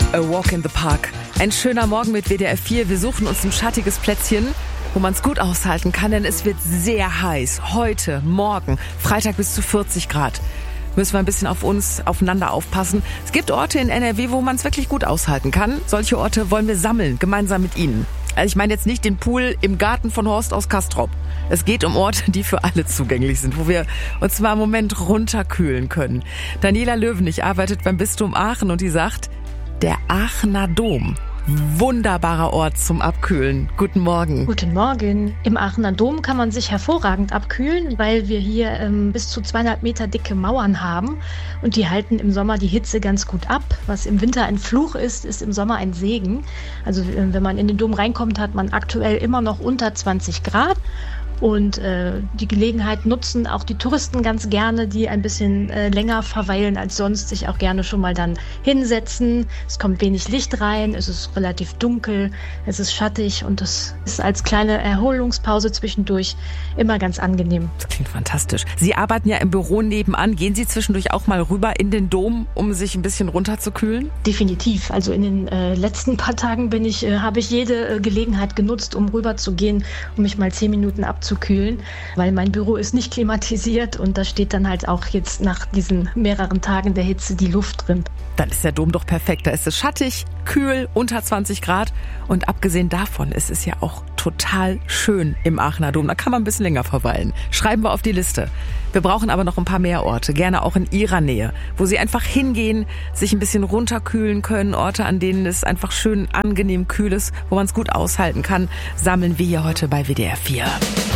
A Walk in the Park. Ein schöner Morgen mit WDR 4. Wir suchen uns ein schattiges Plätzchen, wo man es gut aushalten kann, denn es wird sehr heiß. Heute, morgen, Freitag bis zu 40 Grad. Müssen wir ein bisschen aufeinander aufpassen. Es gibt Orte in NRW, wo man es wirklich gut aushalten kann. Solche Orte wollen wir sammeln, gemeinsam mit Ihnen. Also ich meine jetzt nicht den Pool im Garten von Horst aus Castrop. Es geht um Orte, die für alle zugänglich sind, wo wir uns mal einen Moment runterkühlen können. Daniela Löwenich arbeitet beim Bistum Aachen und die sagt, der Aachener Dom. Wunderbarer Ort zum Abkühlen. Guten Morgen. Guten Morgen. Im Aachener Dom kann man sich hervorragend abkühlen, weil wir hier bis zu 2,5 Meter dicke Mauern haben und die halten im Sommer die Hitze ganz gut ab. Was im Winter ein Fluch ist, ist im Sommer ein Segen. Also wenn man in den Dom reinkommt, hat man aktuell immer noch unter 20 Grad. Und die Gelegenheit nutzen auch die Touristen ganz gerne, die ein bisschen länger verweilen als sonst, sich auch gerne schon mal dann hinsetzen. Es kommt wenig Licht rein, es ist relativ dunkel, es ist schattig und das ist als kleine Erholungspause zwischendurch immer ganz angenehm. Das klingt fantastisch. Sie arbeiten ja im Büro nebenan. Gehen Sie zwischendurch auch mal rüber in den Dom, um sich ein bisschen runterzukühlen? Definitiv. Also in den letzten paar Tagen habe ich jede Gelegenheit genutzt, um rüber zu gehen, um mich mal 10 Minuten abzukühlen, weil mein Büro ist nicht klimatisiert und da steht dann halt auch jetzt nach diesen mehreren Tagen der Hitze die Luft drin. Dann ist der Dom doch perfekt. Da ist es schattig, kühl, unter 20 Grad und abgesehen davon ist es ja auch total schön im Aachener Dom. Da kann man ein bisschen länger verweilen. Schreiben wir auf die Liste. Wir brauchen aber noch ein paar mehr Orte, gerne auch in Ihrer Nähe, wo Sie einfach hingehen, sich ein bisschen runterkühlen können. Orte, an denen es einfach schön angenehm kühl ist, wo man es gut aushalten kann, sammeln wir hier heute bei WDR 4.